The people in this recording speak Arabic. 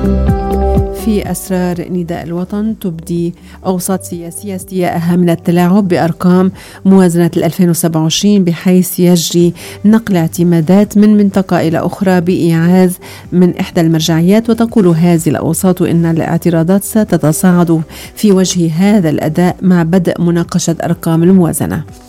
في أسرار نداء الوطن تبدي أوساط سياسية استياءها من التلاعب بأرقام موازنة 2027 بحيث يجري نقل اعتمادات من منطقة إلى أخرى بإيعاز من إحدى المرجعيات. وتقول هذه الأوساط إن الاعتراضات ستتصاعد في وجه هذا الأداء مع بدء مناقشة أرقام الموازنة.